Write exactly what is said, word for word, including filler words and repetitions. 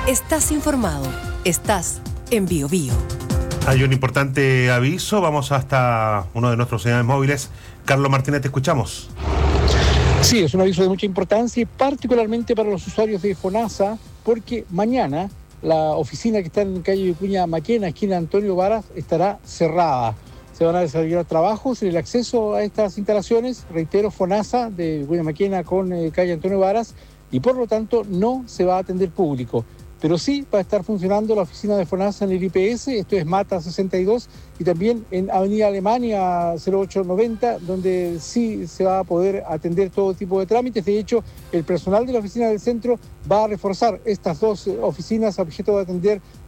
Estás informado. Estás en Bio Bio. Hay un importante aviso. Vamos hasta uno de nuestros señales móviles. Carlos Martínez, te escuchamos. Sí, es un aviso de mucha importancia y particularmente para los usuarios de FONASA, porque mañana la oficina que está en calle Vicuña Maquena, esquina Antonio Varas, estará cerrada. Se van a desarrollar trabajos en el acceso a estas instalaciones, reitero, FONASA de Vicuña Maquena con eh, calle Antonio Varas, y por lo tanto no se va a atender público. Pero sí va a estar funcionando la oficina de FONASA en el I P S, esto es Mata sesenta y dos, y también en Avenida Alemania cero ocho noventa, donde sí se va a poder atender todo tipo de trámites. De hecho, el personal de la oficina del centro va a reforzar estas dos oficinas a objeto de atender